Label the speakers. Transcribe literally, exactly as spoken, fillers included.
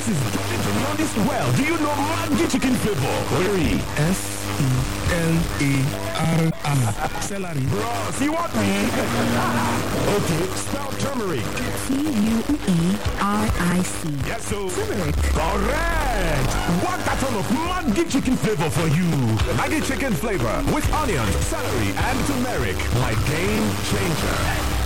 Speaker 1: is getting to know this well. Do you know Maggi chicken flavor? Hurry.
Speaker 2: S E L A R I. Celery.
Speaker 1: Bros, you want me? Okay, spell turmeric.
Speaker 3: T U E R I C.
Speaker 1: Yes, so.
Speaker 3: Turmeric.
Speaker 1: Correct. One carton of Maggi chicken flavor for you. Maggi chicken flavor with onions, celery, and turmeric. My game changer.